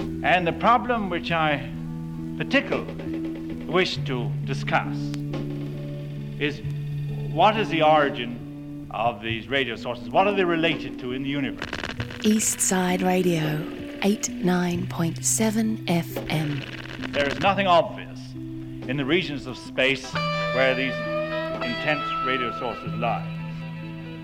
And the problem which I particularly wish to discuss is what is the origin of these radio sources? What are they related to in the universe? East Side Radio, 89.7 FM. There is nothing obvious in the regions of space where these intense radio sources lie.